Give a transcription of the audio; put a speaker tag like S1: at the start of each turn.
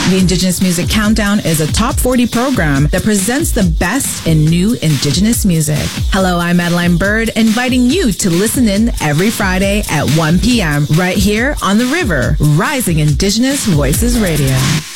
S1: The Indigenous Music Countdown is a top 40 program that presents the best in new Indigenous music. Hello, I'm Madeline Bird, inviting you to listen in every Friday at 1 p.m. right here on The River, Rising Indigenous Voices Radio.